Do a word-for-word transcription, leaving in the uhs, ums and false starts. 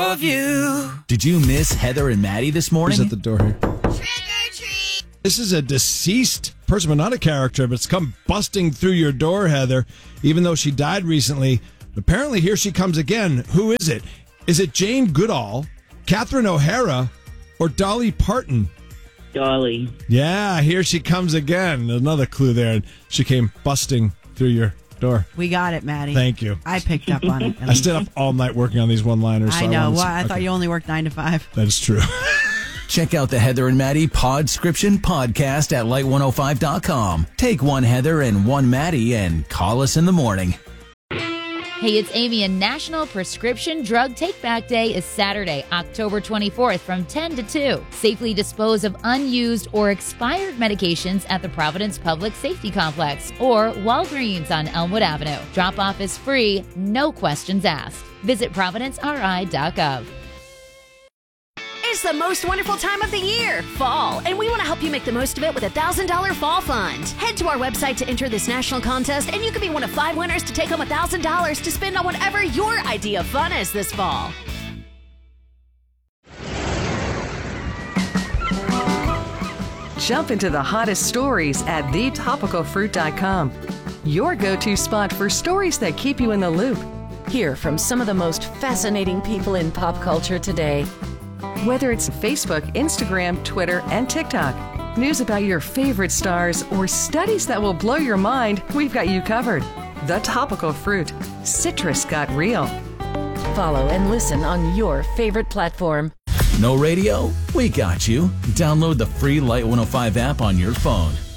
of you. Did you miss Heather and Maddie this morning? Who's at the door here? Trick or treat. This is a deceased person, but not a character, but it's come busting through your door, Heather, even though she died recently. Apparently, here she comes again. Who is it? Is it Jane Goodall, Catherine O'Hara, or Dolly Parton? Dolly. Yeah, here she comes again. Another clue there. And she came busting through your door. We got it, Maddie. Thank you. I picked up on it. I stayed up all night working on these one-liners. So I know. I, Well, to, I okay. thought you only worked nine to five. That is true. Check out the Heather and Maddie Podscription podcast at light one oh five dot com. Take one Heather and one Maddie and call us in the morning. Hey, it's Amy, and National Prescription Drug Take-Back Day is Saturday, October twenty-fourth from ten to two. Safely dispose of unused or expired medications at the Providence Public Safety Complex or Walgreens on Elmwood Avenue. Drop-off is free, no questions asked. Visit providence r i dot gov. It's the most wonderful time of the year, fall, and we want to help you make the most of it with a one thousand dollars Fall Fund. Head to our website to enter this national contest, and you could be one of five winners to take home one thousand dollars to spend on whatever your idea of fun is this fall. Jump into the hottest stories at the topical fruit dot com. Your go-to spot for stories that keep you in the loop. Hear from some of the most fascinating people in pop culture today. Whether it's Facebook, Instagram, Twitter, and TikTok, news about your favorite stars, or studies that will blow your mind, we've got you covered. The Topical Fruit. Citrus got real. Follow and listen on your favorite platform. No radio? We got you. Download the free Light one oh five app on your phone.